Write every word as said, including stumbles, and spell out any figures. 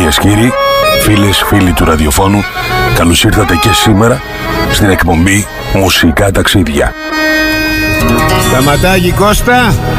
Κυρίες, κύριοι, φίλες, φίλοι του ραδιοφώνου, καλώς ήρθατε και σήμερα στην εκπομπή Μουσικά Ταξίδια. Σταματάγι Κώστα.